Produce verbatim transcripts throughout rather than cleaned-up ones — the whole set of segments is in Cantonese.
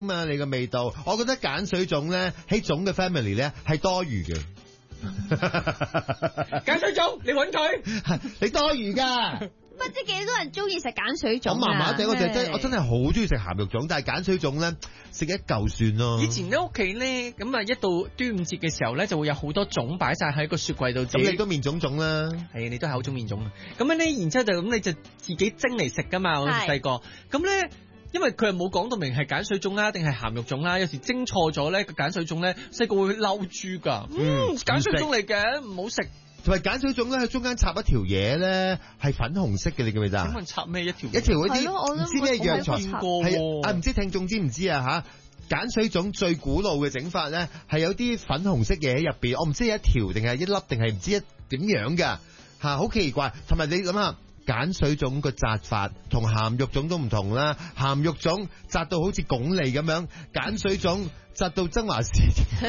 嘛，你個味道，我覺得鹼水粽咧喺粽嘅 family 咧係多餘嘅。 鹼水粽，你揾佢， 你多餘㗎。 不知幾多人中意食鹼水粽啊！ 我麻麻地，我就真我真係好中意食鹹肉粽，但係鹼水粽咧食一嚿算咯。 以前喺屋企咧，咁啊一到端午節嘅時候咧，就會有好多粽擺晒喺個雪櫃度。 咁你都面粽粽啦， 係你都係好中面粽啊！咁樣咧，然之後就咁你就自己蒸嚟食噶嘛。我細個咁咧，因為佢又冇講到明係鹼水粽啦，定係鹹肉粽啦。有時蒸錯咗咧，個鹼水粽咧，細個會嬲豬㗎。嗯，鹼水粽嚟嘅，唔好食。 同埋鹼水粽咧，喺中間插一條嘢咧，係粉紅色嘅，你記唔記得？ 請問插咩一條？ 一條嗰啲唔知咩藥材，係啊，唔知聽眾知唔知啊嚇？鹼水粽最古老嘅整法咧，係有啲粉紅色嘢喺入邊，我唔知係一條定係一粒定係唔知一點樣㗎嚇，好奇怪。同埋你諗下，鹼水粽個紮法同鹹肉粽都唔同啦，鹹肉粽紮到好似鞏俐咁樣，鹼水粽紮到曾華氏。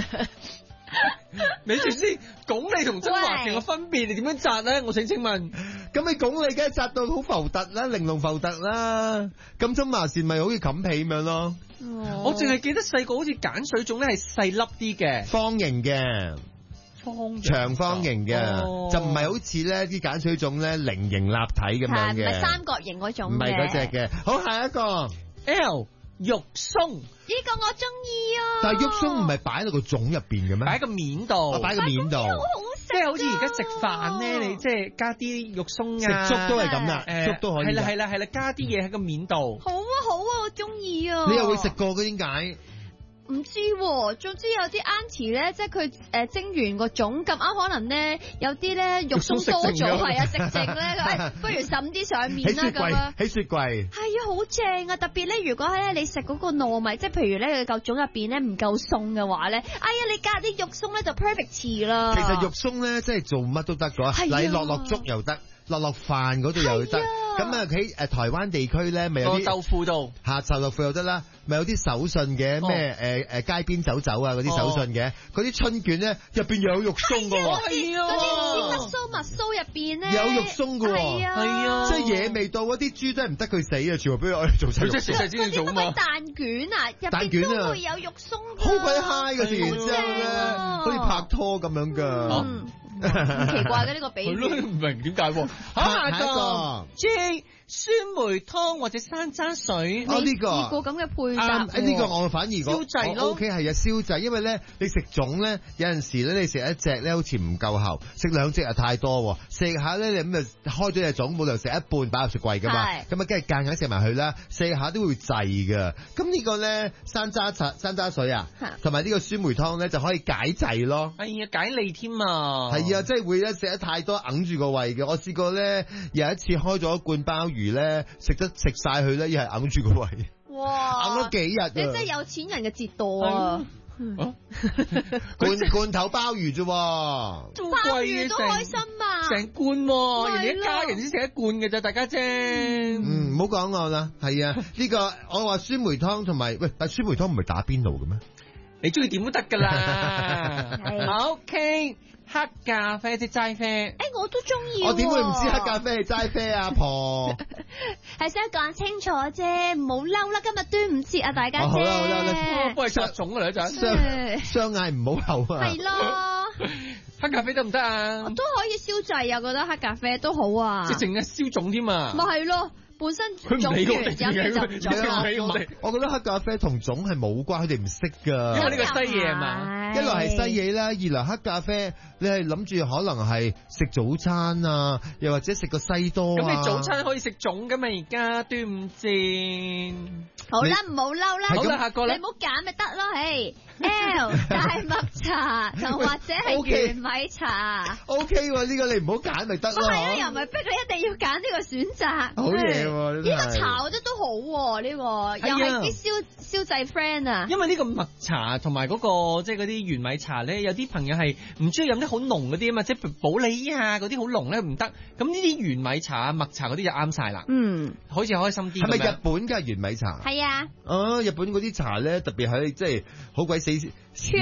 你住先，鞏俐同曾華氏嘅分別，你點樣紮咧？我請請問， 咁你鞏俐梗係紮到好浮突啦，玲瓏浮突啦，咁曾華氏咪好似冚被咁樣咯。 哦、我淨係記得細個好似鹼水粽咧係細粒啲嘅， 方形嘅， 方長方形嘅， 哦、 就唔係好似咧啲鹼水粽咧菱形立體咁樣嘅， 唔係三角形嗰種嘅， 唔係嗰隻嘅。好，下一個 L 肉鬆， 呢個我中意啊！ 但係肉鬆唔係擺喺個粽入邊嘅咩？ 擺喺個面度， 我擺喺個面度， 即係好似而家食飯咧，你即係加啲肉鬆啊， 食粥都係咁啦， 誒粥都可以。 係啦係啦係啦，加啲嘢喺個面度。 好啊好啊，我中意啊！ 你又會食過嘅點解？ 唔知喎，總之有啲 auntie 咧，即係佢誒蒸完個粽咁啱，可能咧有啲咧肉鬆多咗，係啊食剩咧，誒不如滲啲上面啦咁啊！ 喺雪櫃係啊，好正啊！特別咧，如果咧你食嗰個糯米，即係譬如咧個嚿粽入邊咧唔夠鬆嘅話咧，哎呀你加啲肉鬆咧就 perfect 啦。 其實肉鬆咧，即係做乜都得㗎，你落落粥又得。落落飯嗰度又得，咁啊喺誒台灣地區咧，咪有啲豆腐度嚇臭豆腐又得啦，咪有啲手信嘅咩誒誒街邊走走啊嗰啲手信嘅，嗰啲春卷咧入邊又有肉鬆㗎喎， 係啊，嗰啲乜酥麥酥入邊咧有肉鬆㗎喎， 係啊， 即係野味道嗰啲豬真係唔得佢死啊，全部俾我做晒肉鬆， 食晒先做嘛。 蛋卷啊，入邊都會有肉鬆， 好鬼 high 㗎，食完之後咧，好似拍拖咁樣㗎。 唔奇怪嘅呢個比喻， 唔明點解喎？好，下一個 J 酸梅湯或者山楂水， 哦呢個試過咁嘅配搭， 誒呢個我反而燒製咯 ，O K 係啊燒製，因為咧你食粽咧有陣時咧你食一隻咧好似唔夠喉，食兩隻又太多，食下咧你咁就開咗隻粽冇理由食一半擺入雪櫃噶嘛，咁啊梗係夾硬食埋佢啦，食下都會滯噶。咁呢個咧山楂茶、山楂水啊，同埋呢個酸梅湯咧就可以解滯咯。 哎呀解膩添啊！ 係啊，即係會咧食得太多揞住個胃嘅。我試過咧有一次開咗一罐鮑魚咧，食得食晒佢咧，又係揞住個胃。 哇！ 揞咗幾日， 你真係有錢人嘅折墮啊！ 罐罐頭鮑魚啫， 鮑魚都開心啊！ 成罐，人哋一家人先食一罐嘅咋，大家啫。 嗯，唔好講我啦，係啊，呢個我話酸梅湯同埋喂，但酸梅湯唔係打邊爐嘅咩？ 你中意點都得噶啦。O K。黑咖啡即齋啡， 誒我都中意。 我點會唔知黑咖啡係齋啡啊？婆係想講清楚啫，唔好嬲啦！今日端午節啊，大家姐。 好啦好啦， 幫你殺粽啊！你一陣相相嗌唔好口啊。 係咯， 黑咖啡得唔得啊？ 都可以燒製啊，覺得黑咖啡都好啊。 即係淨係燒粽添啊。 咪係咯。本身佢唔理我哋嘅， 唔理我哋。 我覺得黑咖啡同粽係冇關，佢哋唔識噶。 因為呢個西嘢係嘛， 一來係西嘢啦，二來黑咖啡你係諗住可能係食早餐啊，又或者食個西多啊。 咁你早餐可以食粽噶嘛？而家端午節。 好啦，唔好嬲啦。 好啦，下個啦。 你唔好揀咪得咯，嘿。L 大麥茶，同或者係玄米茶。 O K 喎，呢個你唔好揀咪得咯。 係啊，又唔係逼你一定要揀呢個選擇。 好嘢喎！ 呢個茶我覺得都好喎，呢個又係啲燒燒製 friend 啊。 因為呢個麥茶同埋嗰個即係嗰啲玄米茶咧，有啲朋友係唔中意飲啲好濃嗰啲啊嘛，即係保利啊嗰啲好濃咧唔得。咁呢啲玄米茶啊、麥茶嗰啲就啱晒啦。 嗯， 好似開心啲。 係咪日本嘅玄米茶？ 係啊。 哦，日本嗰啲茶咧，特別係即係好鬼死香咯，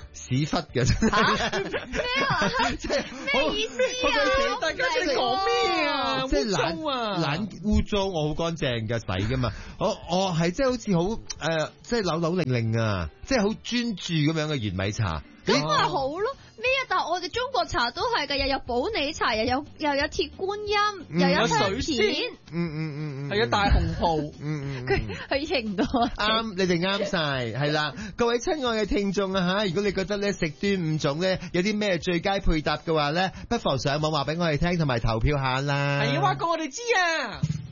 屎忽嘅真係咩啊？ 即係咩意思啊？ 大家你講咩啊？ 即係懶污糟啊！ 懶污糟，我好乾淨嘅洗噶嘛。我我係即係好似好誒，即係扭扭擰擰啊，即係好專注咁樣嘅玄米茶。 咁咪好咯。咩啊？但係我哋中國茶都係㗎，又有普洱茶，又有又有鐵觀音， 嗯、 又有香水片， 嗯嗯嗯嗯， 係啊大紅袍， 嗯嗯， 佢佢認唔到啊！ 啱，你哋啱晒，係啦，各位親愛嘅聽眾啊吓，如果你覺得咧食端午粽咧有啲咩最佳配搭嘅話咧，不妨上網話俾我哋聽，同埋投票下啦。 係要話過我哋知啊！